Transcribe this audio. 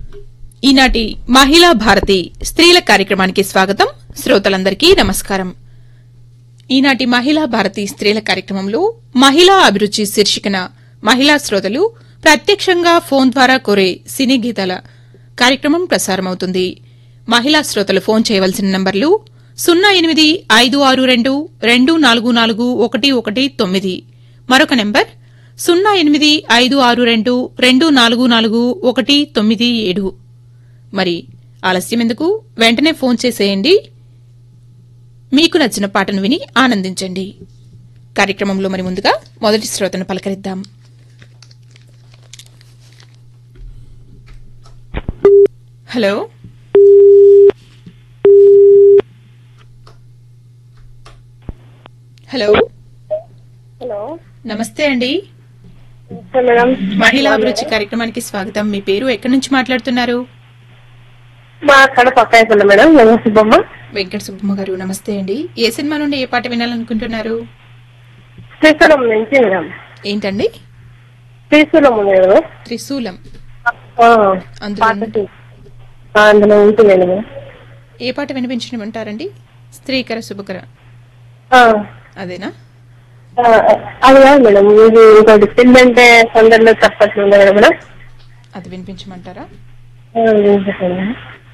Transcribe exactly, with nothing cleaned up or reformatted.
ఈనాటి మహిళా భారతి స్త్రీల కార్యక్రమానికి స్వాగతం. శ్రోతలందరికీ నమస్కారం. ఈనాటి మహిళా భారతి స్త్రీల కార్యక్రమంలో మహిళా అభిరుచి శీర్షికన మహిళా శ్రోతలు ప్రత్యక్షంగా ఫోన్ ద్వారా కోరే సినీ గీతాల కార్యక్రమం ప్రసారమవుతుంది. మహిళా శ్రోతలు ఫోన్ చేయవలసిన నంబర్లు సున్నా ఎనిమిది ఐదు ఆరు రెండు రెండు నాలుగు నాలుగు ఒకటి ఒకటి తొమ్మిది, మరొక నెంబర్ సున్నా ఎనిమిది ఐదు ఆరు రెండు రెండు నాలుగు నాలుగు ఒకటి తొమ్మిది ఏడు. మరి ఆలస్యం ఎందుకు, వెంటనే ఫోన్ చేసేయండి. మీకు నచ్చిన పాటను విని ఆనందించండి. కార్యక్రమంలో మరి ముందుగా మొదటి శ్రోతను పలకరిద్దాం. హలో హలో హలో నమస్తే అండి. మేడం, మహిళా అభిరుచి కార్యక్రమానికి స్వాగతం. మీ పేరు, ఎక్కడి నుంచి మాట్లాడుతున్నారు? మా అక్కడ పక్క మేడం వెంకట సుబ్బమ్మ. వెంకట సుబ్బమ్మ గారు నమస్తే అండి. ఏ సినిమా నుండి ఏ పాట వినాలనుకుంటున్నారు? శ్రీశూలం నుంచి మేడం. ఏంటండి? శ్రీశూలం ఉంది కదా, త్రిశూలం. ఆ, అందులో పాటకి. ఆ, అందులో ఉంటుంది మేడం. ఏ పాట వినిపించమంటారండి? స్త్రీకర శుభకర ఆ, అదేనా? ఆ, అది కాదు మేడం, ఇది ఇంకోటి పెళ్ళంటే సందర్లో తప్పట్లు ఉంది కదా మేడం. అది వినిపించమంటారా? ఆ, వినిపిస్తుంది.